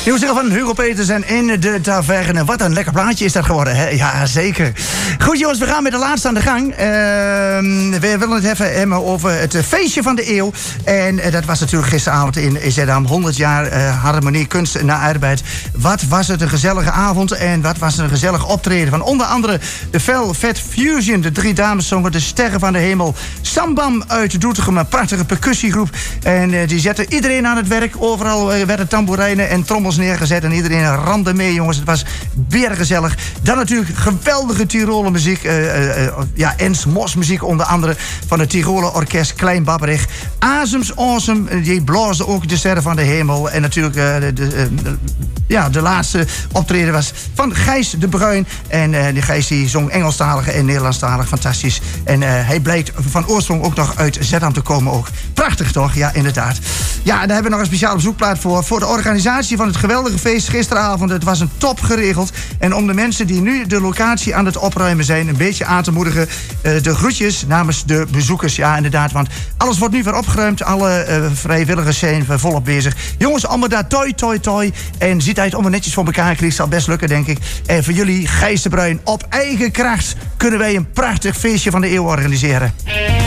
Nieuw zeggen van Hugo Petersen in de taverne. Wat een lekker plaatje is dat geworden, hè? Ja, zeker. Goed, jongens, we gaan met de laatste aan de gang. We willen het even hebben over het feestje van de eeuw. En dat was natuurlijk gisteravond in Zeddam. 100 jaar harmonie, kunst na arbeid. Wat was het een gezellige avond en wat was het een gezellig optreden van onder andere de Velvet Fusion. De 3 dames zongen De Sterren van de Hemel. Sambam uit Doetinchem, een prachtige percussiegroep. En die zetten iedereen aan het werk. Overal werden tamboerijnen en trommels neergezet. En iedereen ramde mee, jongens. Het was weer gezellig. Dan natuurlijk geweldige Tiroler muziek. Ens Mos muziek onder andere. Van het Tiroler Orkest Klein Babberich. Azems Awesome. Die blazen ook De Sterren van de Hemel. En natuurlijk de laatste optreden was van Gijs de Bruin. En die Gijs die zong Engelstalig en Nederlandstalig. Fantastisch. En hij blijkt van oorsprong ook nog uit Zeddam te komen ook. Prachtig toch? Ja, inderdaad. Ja, daar hebben we nog een speciale bezoekplaat voor de organisatie van het geweldige feest gisteravond. Het was een top geregeld. En om de mensen die nu de locatie aan het opruimen zijn een beetje aan te moedigen, de groetjes namens de bezoekers. Ja, inderdaad, want alles wordt nu weer opgeruimd. Alle vrijwilligers zijn volop bezig. Jongens, allemaal daar toi. En ziet hij het allemaal netjes voor elkaar krijgt, zal best lukken, denk ik. En voor jullie, Gijs de Bruin, op eigen kracht kunnen wij een prachtig feestje van de eeuw organiseren.